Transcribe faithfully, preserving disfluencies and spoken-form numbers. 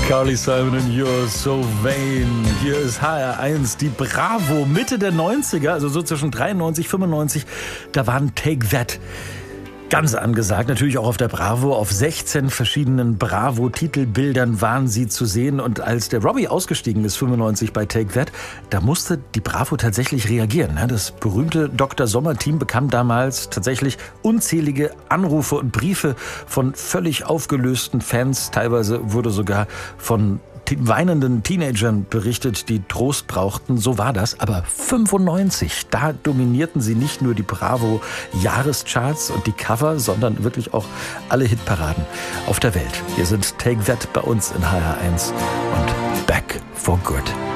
Carly Simon und You're So Vain. Hier ist H R eins, die Bravo, Mitte der neunziger, also so zwischen dreiundneunzig, fünfundneunzig, da waren Take That ganz angesagt, natürlich auch auf der Bravo. Auf sechzehn verschiedenen Bravo-Titelbildern waren sie zu sehen. Und als der Robbie ausgestiegen ist, fünfundneunzig bei Take That, da musste die Bravo tatsächlich reagieren. Das berühmte Doktor Sommer-Team bekam damals tatsächlich unzählige Anrufe und Briefe von völlig aufgelösten Fans. Teilweise wurde sogar von weinenden Teenagern berichtet, die Trost brauchten. So war das. Aber fünfundneunzig, da dominierten sie nicht nur die Bravo-Jahrescharts und die Cover, sondern wirklich auch alle Hitparaden auf der Welt. Hier sind Take That bei uns in H R eins und Back for Good.